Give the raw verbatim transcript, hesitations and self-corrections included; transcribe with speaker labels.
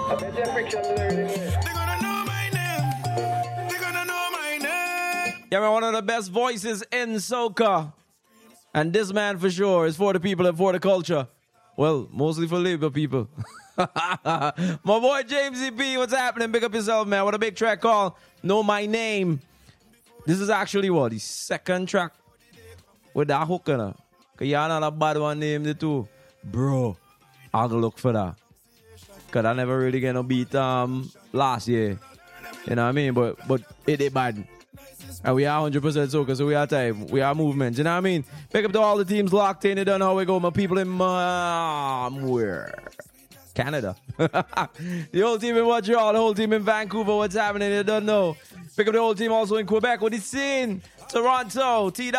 Speaker 1: I bet you friction learning it.
Speaker 2: They're gonna know my name. They're gonna know my name.
Speaker 3: Yeah, man, one of the best voices in soca. And this man for sure is for the people and for the culture. Well, mostly for Labour people. My boy James E P, what's happening? Big up yourself, man. What a big track called Know My Name. This is actually what? The second track with that hook in it. Because y'all not a bad one named it too. Bro, I'll go look for that. Because I never really get no beat um, last year. You know what I mean? But but it ain't bad. And we are one hundred percent soca, so we are time. We are movement. You know what I mean? Pick up to all the teams locked in. You don't know how we go. My people in um, where? Canada. The whole team in Montreal, the whole team in Vancouver. What's happening? You don't know. Pick up the whole team also in Quebec. What is in Toronto? T